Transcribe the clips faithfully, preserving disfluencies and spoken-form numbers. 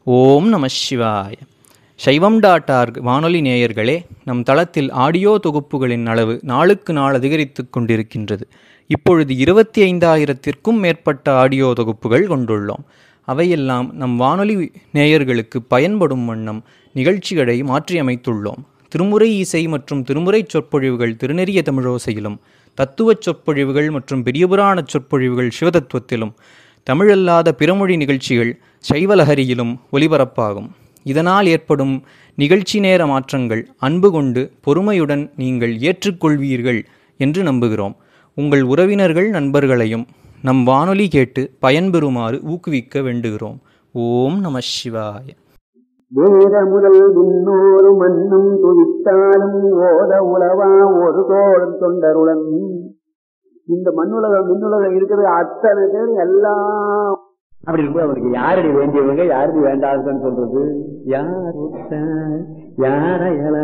ஓம் நம சிவாய. சைவம் டாட் ஆர்க் வானொலி நேயர்களே, நம் தளத்தில் ஆடியோ தொகுப்புகளின் அளவு நாளுக்கு நாள் அதிகரித்து கொண்டிருக்கின்றது. இப்பொழுது இருபத்தி ஐந்தாயிரத்திற்கும் மேற்பட்ட ஆடியோ தொகுப்புகள் கொண்டுள்ளோம். அவையெல்லாம் நம் வானொலி நேயர்களுக்கு பயன்படும் வண்ணம் நிகழ்ச்சிகளை மாற்றியமைத்துள்ளோம். திருமுறை இசை மற்றும் திருமுறை சொற்பொழிவுகள் திருநெறிய தமிழோசையிலும், தத்துவச் சொற்பொழிவுகள் மற்றும் பெரியபுராண சொற்பொழிவுகள் சிவதத்துவத்திலும், தமிழல்லாத பிறமொழி நிகழ்ச்சிகள் சைவலஹரியிலும் ஒலிபரப்பாகும். இதனால் ஏற்படும் நிகழ்ச்சி நேர மாற்றங்கள் அன்பு கொண்டு பொறுமையுடன் நீங்கள் ஏற்றுக்கொள்வீர்கள் என்று நம்புகிறோம். உங்கள் உறவினர்கள் நண்பர்களையும் நம் வானொலி கேட்டு பயன்பெறுமாறு ஊக்குவிக்க வேண்டுகிறோம். ஓம் நம சிவாய. வேத முதல் விண்ணோரு மண்ணும் துதித்தாலும் ஓத உலவா ஒரு தோழன் தொண்டருடன். இந்த மண்ணுலகம் மின்னுலகம் இருக்கிறது அத்தனை பேர் எல்லாம் அப்படி இருக்கும்போது அவருக்கு யாரடி வேண்டியவங்க யாரடி வேண்டாதுன்னு சொல்றது? யார் யாரையல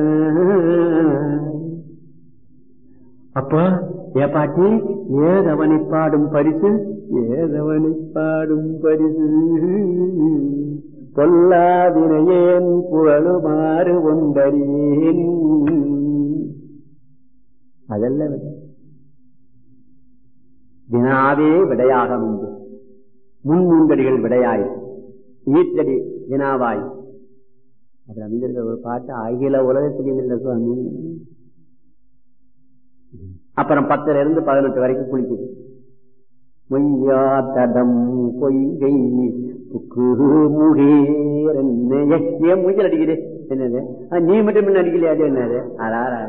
அப்போ ஏ பாட்டி, ஏதவனை பாடும் பரிசு ஏதவனை பாடும் பரிசு பொல்லாவினையேன் புகழுமாறு ஒன்றறியேன். அதல்ல வினாவே விடையாக உண்டு. முன்மூன்றடிகள் விடையாய் ஈற்றடி வினாவாய். அப்படி அமைந்திருக்கிற ஒரு பாட்டு அகில உலகத்திலும் இல்லை சுவாமி. அப்புறம் பத்துல இருந்து பதினெட்டு வரைக்கும் குளிக்குது. மொய்யா தடம் பொய்கை ஏன் மூச்சல் அடிக்குது? என்னது நீ மட்டும் முன்ன அடிக்கலையா? அது என்னது? அடாரா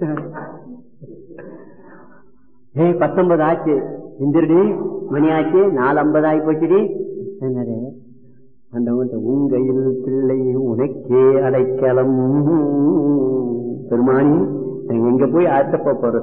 ஏ பத்தொன்பது ஆச்சு, இந்திரடி மணி ஆச்சு, நாலு ஐம்பது ஆகி போச்சுடி. என்னது அந்த உங்கையில் பிள்ளை உனக்கே அடைக்கலம். பெருமானி எங்க போய் ஆச்சப்ப போறது?